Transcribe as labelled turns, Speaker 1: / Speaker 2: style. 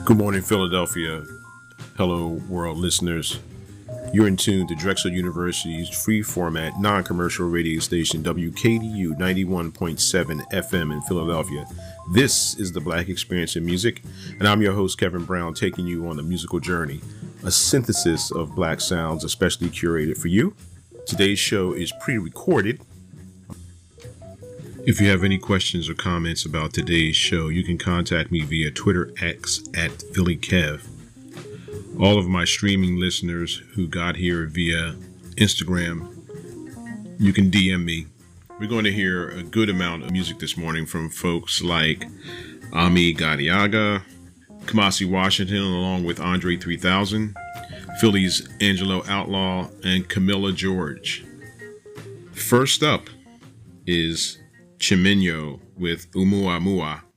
Speaker 1: Good morning, Philadelphia. Hello, world listeners. You're in tune to Drexel University's free format, non-commercial radio station, WKDU 91.7 FM in Philadelphia. This is the Black Experience in Music, and I'm your host, Kevin Brown, taking you on a musical journey, a synthesis of Black sounds, especially curated for you. Today's show is pre-recorded. If you have any questions or comments about today's show, you can contact me via Twitter X at PhillyKev. All of my streaming listeners who got here via Instagram, you can DM me. We're going to hear a good amount of music this morning from folks like Ami Gadiaga, Kamasi Washington, along with Andre 3000, Philly's Angelo Outlaw, and Camilla George. First up is Chiminyo with Oumuamua.